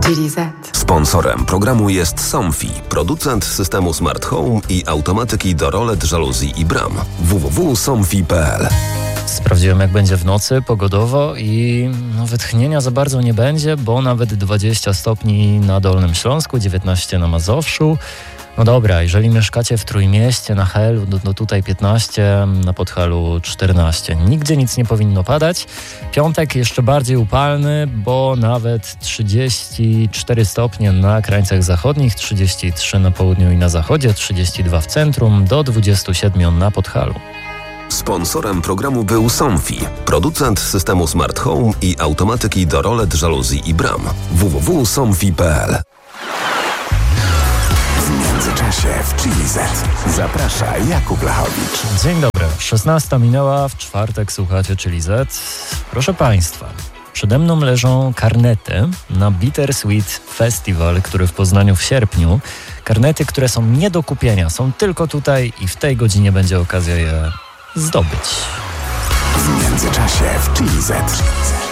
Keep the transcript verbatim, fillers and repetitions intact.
Chili Z. Sponsorem programu jest Somfy, producent systemu Smart Home i automatyki do rolet, żaluzji i bram. w w w kropka somfy kropka p l. Sprawdziłem, jak będzie w nocy pogodowo i no, wytchnienia za bardzo nie będzie, bo nawet dwadzieścia stopni na Dolnym Śląsku, dziewiętnaście na Mazowszu. No dobra, jeżeli mieszkacie w Trójmieście, na Helu, no, no tutaj piętnaście, na Podhalu czternaście. Nigdzie nic nie powinno padać. Piątek jeszcze bardziej upalny, bo nawet trzydzieści cztery stopnie na krańcach zachodnich, trzydzieści trzy na południu i na zachodzie, trzydzieści dwa w centrum, do dwudziestu siedmiu na Podhalu. Sponsorem programu był Somfy, producent systemu Smart Home i automatyki do rolet, żaluzji i bram. w w w kropka somfy kropka p l. W międzyczasie w Chili Z zaprasza Jakub Lachowicz. Dzień dobry, szesnasta minęła, w czwartek słuchacie Chili Z. Proszę Państwa, przede mną leżą karnety na Bittersweet Festival, który w Poznaniu w sierpniu. Karnety, które są nie do kupienia, są tylko tutaj i w tej godzinie będzie okazja je zdobyć. W międzyczasie w Chili Z.